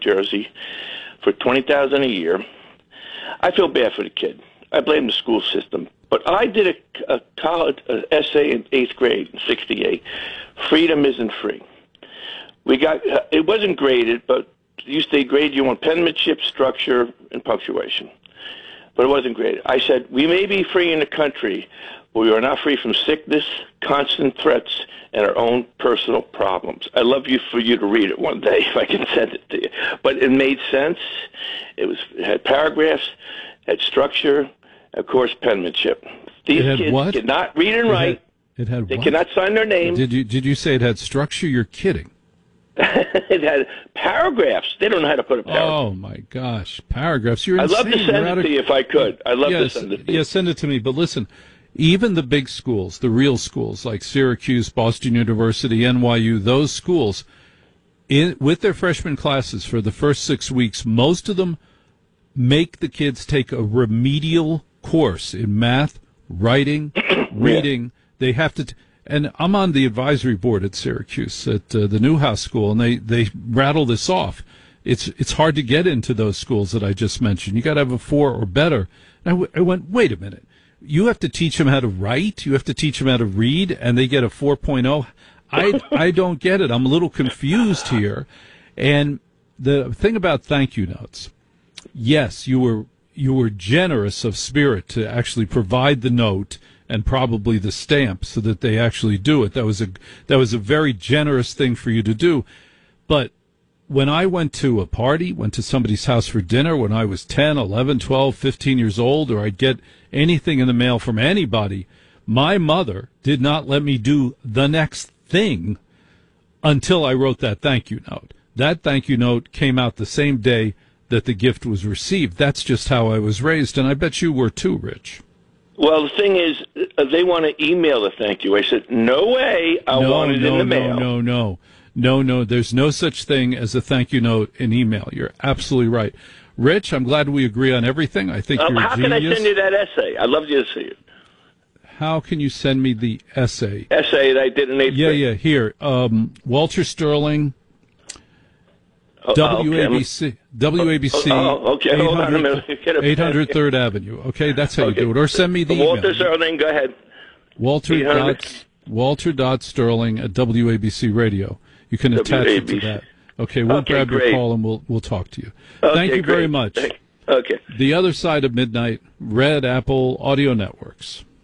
Jersey, for $20,000 a year. I feel bad for the kid. I blame the school system. But I did a college essay in 8th grade in '68. Freedom isn't free. We got it wasn't graded, but used to grade you on penmanship, structure, and punctuation. But it wasn't graded. I said, we may be free in the country, but we are not free from sickness, constant threats, and our own personal problems. I'd love for you to read it one day if I can send it to you. But it made sense. It had paragraphs, had structure, of course, penmanship. These kids cannot read and write. It had They what? cannot sign their name. Did you say it had structure? You're kidding. It had paragraphs. They don't know how to put a paragraph. Oh, my gosh. Paragraphs. You're I'd insane. love to send it to you if I could. I'd love to send it to you. Yes, send it to me. But listen, even the big schools, the real schools like Syracuse, Boston University, NYU, those schools, with their freshman classes for the first 6 weeks, most of them make the kids take a remedial course in math, writing, reading. They have to... And I'm on the advisory board at Syracuse at the Newhouse School, and they rattle this off. It's hard to get into those schools that I just mentioned. You got to have a 4 or better. And I went, wait a minute. You have to teach them how to write. You have to teach them how to read, and they get a 4.0. I don't get it. I'm a little confused here. And the thing about thank you notes, yes, you were generous of spirit to actually provide the note and probably the stamp so that they actually do it. That was a very generous thing for you to do. But when I went to a party, went to somebody's house for dinner when I was 10, 11, 12, 15 years old, or I'd get anything in the mail from anybody, my mother did not let me do the next thing until I wrote that thank you note. That thank you note came out the same day that the gift was received. That's just how I was raised, and I bet you were too, Rich. Well, the thing is, they want to email a thank you. I said, no way. I want it in the mail. No. There's no such thing as a thank you note in email. You're absolutely right. Rich, I'm glad we agree on everything. I think you're a how genius. Can I send you that essay? I'd love to see it. How can you send me the essay? Essay that I did in 8th grade. Yeah, here. Walter Sterling, WABC. WABC. Okay. Hold on a minute. 800 3rd Avenue. Okay, that's how you do it. Or send me the email. Walter Sterling, go ahead. Walter.Sterling at WABC Radio. You can attach it to that. Okay, we'll grab your call and we'll talk to you. Thank you very much. Okay. The Other Side of Midnight, Red Apple Audio Networks.